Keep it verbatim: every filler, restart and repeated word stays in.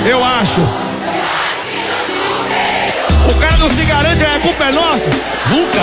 Eu acho. O cara não se garante, a culpa é nossa.